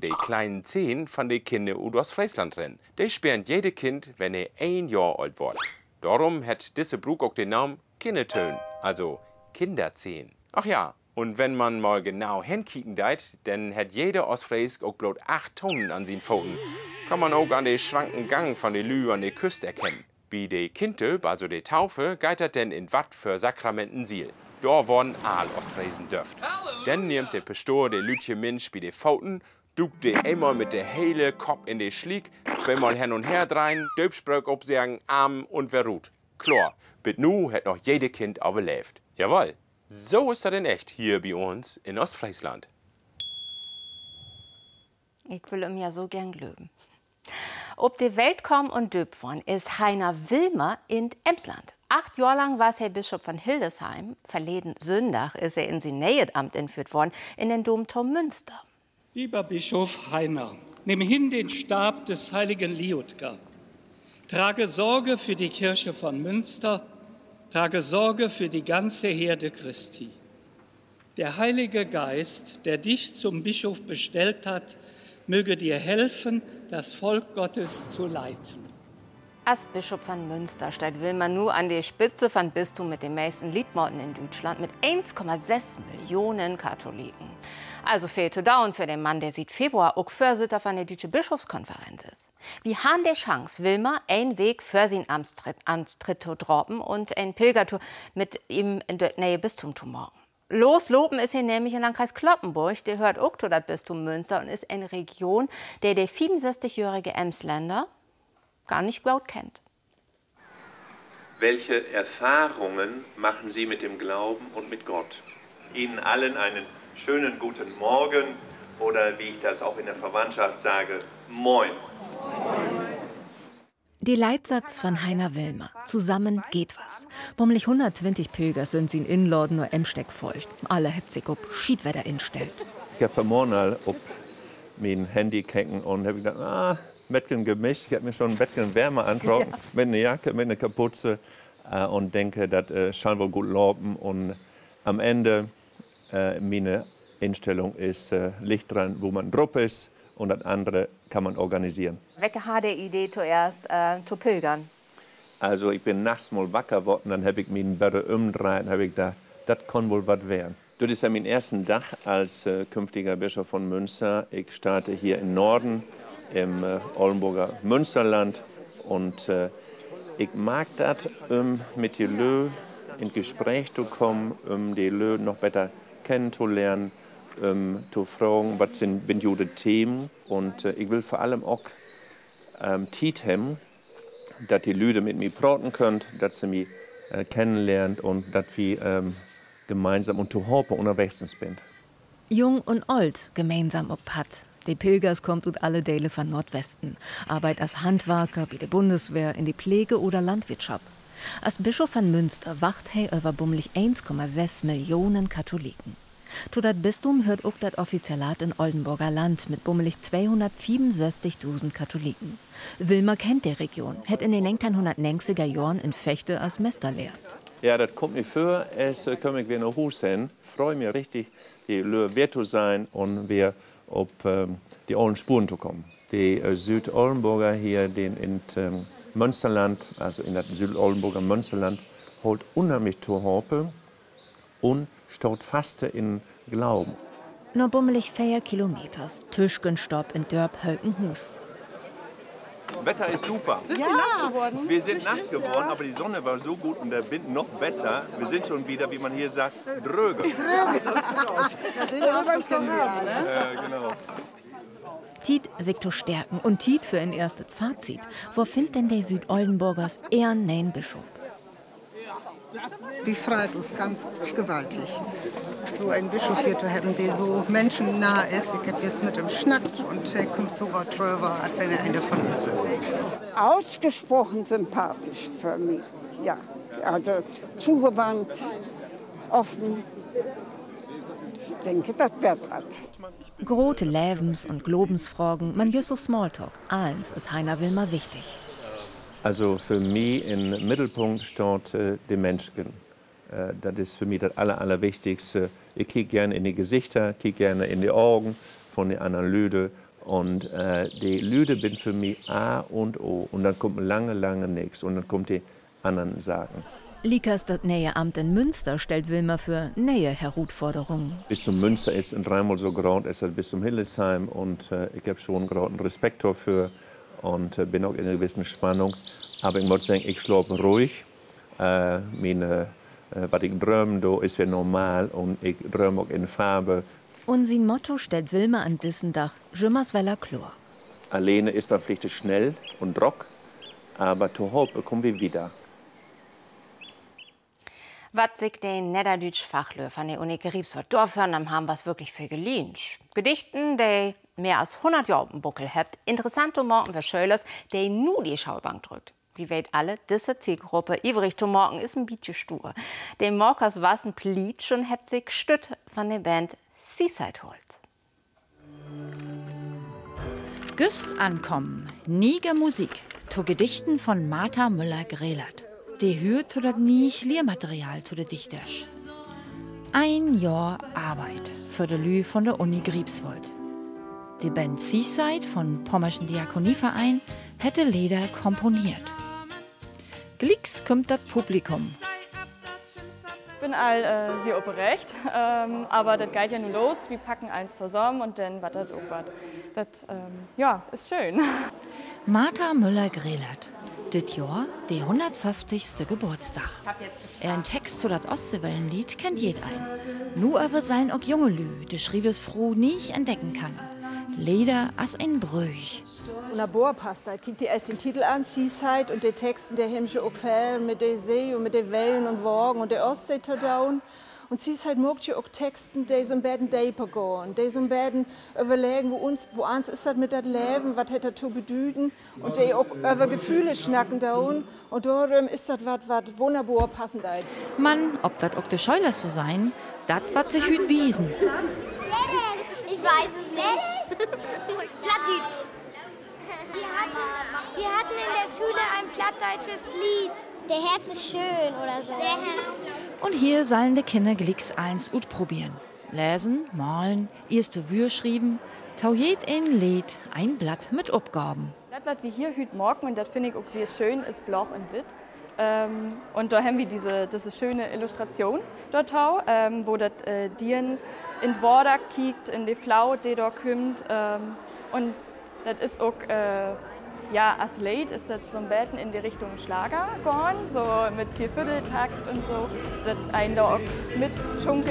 die kleinen Zehen von den Kindern aus Friesland drin. Die sperren jede Kind, wenn er 1 Jahr alt wird. Darum hat diese Brug auch den Namen Kindertön, also Kinderzehen. Ach ja, und wenn man mal genau hinkicken deit, dann hat jeder Ostfries auch bloß 8 Tonnen an seinen Pfoten. Kann man auch an den schwanken Gang von den Lü an der Küste erkennen. Bei der Kindöb, also der Taufe, geht das denn in Watt für Sakramenten Siel. Da worden all Ostfriesen dürft. Dann nimmt der Pastor der Lütje Mensch bei den Pfoten, duckt der einmal mit der hele Kopf in den Schlieg, zweimal hin und her drehen, Döpsprück obsagen, Arm und verruht. Klar, bis nu hat noch jede Kind überlebt. Jawohl, so ist das denn echt hier bei uns in Ostfriesland. Ich will ja so gern glöben. Ob die Welt kommen und döpt worden ist Heiner Wilmer in Emsland. 8 Jahre lang war er Bischof von Hildesheim. Verleden Sonntag ist er in sein Näheamt entführt worden, in den Domturm Münster. Lieber Bischof Heiner, nimm hin den Stab des heiligen Liudger. Trage Sorge für die Kirche von Münster, trage Sorge für die ganze Herde Christi. Der Heilige Geist, der dich zum Bischof bestellt hat, möge dir helfen, das Volk Gottes zu leiten. Als Bischof von Münster steht Wilmer nur an die Spitze von Bistum mit den meisten Liedmorden in Deutschland mit 1,6 Millionen Katholiken. Also fehlte down für den Mann, der seit Februar auch Vorsitter von der Deutschen Bischofskonferenz ist. Wir haben die Chance, Wilmer einen Weg für seinen Amtstritt zu droppen und eine Pilgertour mit ihm in der Nähe Bistum zu machen. Losloben ist hier nämlich in Landkreis Cloppenburg, der hört auch zu das Bistum Münster und ist eine Region, der 65-jährige Emsländer gar nicht gut kennt. Welche Erfahrungen machen Sie mit dem Glauben und mit Gott? Ihnen allen einen schönen guten Morgen oder wie ich das auch in der Verwandtschaft sage, Moin. Die Leitsatz von Heiner Wilmer. Zusammen geht was. Bummelig 120 Pilger sind sie in Inlorden nur Emsteck feucht. Alle hebt sich ob Schiedwetter instellt. Ich habe vermornal ob mein Handy kecken und habe gedacht, Bettchen gemischt. Ich habe mir schon ein Bettchen wärmer angetroffen, ja. Mit einer Jacke, mit einer Kapuze und denke, das kann wohl gut laufen. Und am Ende, meine Einstellung ist Licht dran, wo man drauf ist und das andere kann man organisieren. Welche hat die Idee zuerst zu pilgern? Also ich bin nachts mal wacker geworden, dann habe ich mich in Bäre umgedreht und habe gedacht, das kann wohl was werden. Das ist ja mein ersten Tag als künftiger Bischof von Münster. Ich starte hier im Norden, im Oldenburger Münsterland. Und ich mag das, mit den Lö in Gespräch zu kommen, die Lö noch besser kennenzulernen, zu fragen, was sind die Themen. Und ich will vor allem auch Tiet haben, dass die Lüde mit mir praten können, dass sie mich kennenlernt und dass wir gemeinsam und zu Hoppe unterwegs sind. Jung und Old gemeinsam ob Pat. Die Pilgers kommt aus alle Dele von Nordwesten. Arbeit als Handwerker, bei der Bundeswehr, in die Pflege oder Landwirtschaft. Als Bischof von Münster wacht er über bummelig 1,6 Millionen Katholiken. Zu dat Bistum hört auch das Offizialat in Oldenburger Land mit bummelig 264.000 Katholiken. Wilmer kennt die Region, hat in den 1990er Jahren in Fechte als Mester lehrt. Ja, das kommt mir vor, es komme ich wieder nach Hause hin. Freue mich richtig, die Löhe wert zu sein und wir auf die alten Spuren zu kommen. Die Südoldenburger hier in Münsterland, also in das Südoldenburger Münsterland, holt unheimlich zu Hoppe und staut fast in Glauben. Nur bummelig 4 Kilometers, Tischgenstopp in Dörp-Hölkenhus. Wetter ist super. Sind Sie nass geworden? Wir sind nass geworden, aber die Sonne war so gut und der Wind noch besser. Wir sind schon wieder, wie man hier sagt, dröge. Genau. Tiet sich zu stärken und Tiet für ein erstes Fazit. Wo findet denn der Südoldenburgers eher neuen Bischof? Wie freut uns ganz gewaltig, so einen Bischof hier zu haben, der so menschennah ist. Ich habe jetzt mit ihm schnackt und er kommt sogar drüber, als wenn er einer von uns ist. Ausgesprochen sympathisch für mich, ja. Also zugewandt, offen. Ich denke, das wird was. Grote Lebens- und Globensfragen, man just so Smalltalk. Eins ist Heiner Wilmer wichtig. Also für mich im Mittelpunkt steht die Menschen. Das ist für mich das Allerwichtigste. Ich kicke gerne in die Gesichter, kicke gerne in die Augen von den anderen Leuten Und die Lüde bin für mich A und O. Und dann kommt lange nichts. Und dann kommt die anderen Sachen. Likas das neue Amt in Münster stellt Wilma für neue Herausforderungen. Bis zum Münster ist es dreimal so groß als bis zum Hildesheim. Und ich habe schon großen Respekt dafür und bin auch in einer gewissen Spannung. Aber ich muss sagen, ich schlafe ruhig. Was ich träume, da ist ja normal. Und ich träume auch in Farbe. Und sein Motto stellt Wilma an diesen Dach: Jimmers Weller Chlor. Alleine ist man vielleicht schnell und rock, aber zu Hause kommen wir wieder. Was sich den Niederdütsch Fachlöhr von der Uni Greifswald durchführen, haben was wirklich für gelient. Gedichten, die mehr als 100 Jahre im Buckel habt, interessante Morgen für Schölers, die nur die Schaubank drückt. Wie weht alle, diese Zielgruppe, ivrig zu morgen ist ein bisschen stur. Den Morkers wassen Pliet schon habt sich Stütt von der Band Seaside holt. Güst ankommen, niege Musik, zu Gedichten von Martha Müller-Grelert. Die hört zu das nicht Lehrmaterial zu de Dichters. Ein Jahr Arbeit für de Lü von der Uni Greifswald. Die Band Seaside von Pommerschen Diakonieverein hätte Lieder komponiert. Glicks kommt das Publikum. Ich bin sehr operecht, aber das geht ja nur los. Wir packen eins zusammen und dann wird das irgendwas. Das ist schön. Martha Müller-Grelert. Dit Jahr der 150. Geburtstag. Ein Text zu das Ostseewellenlied kennt jeder ein. Nur wird sein auch junge Lü, die schrieb es froh nicht entdecken kann. Leder as ein Brüch. Und der Bohr passt halt. Kiek dir erst den Titel an, Seaside, und die Texten, der himmlische auch fällen mit der See und mit den Wellen und Wogen und der Ostsee down. Und Seaside mögt ja auch Texten, die so ein bisschen deeper gehen, die so ein bisschen überlegen, wo uns ist das mit das Leben, was hat das zu bedeuten, und die auch über Gefühle schnacken da und darum ist das was wunderbar passend. Mann, ob das auch der Scheulers so sein, das wird sich hüt wiesen. Ich weiß es nicht. Plattdeutsch. Wir hatten in der Schule ein plattdeutsches Lied. Der Herbst ist schön oder so. Und hier sollen die Kinder Glicks eins probieren. Lesen, malen, erste Wür schreiben, taujet ein Lied, ein Blatt mit Aufgaben. Das, was wir hier heute morgen, und das finde ich auch sehr schön, ist Bloch und Witt. Und da haben wir diese schöne Illustration dort, wo das Dieren in Worder kiegt, in die Flau, die da kommt. Und das ist auch, als Lied ist das so ein bisschen in die Richtung Schlager gegangen, so mit 4/4-Takt und so, das einen da auch mit schunkeln.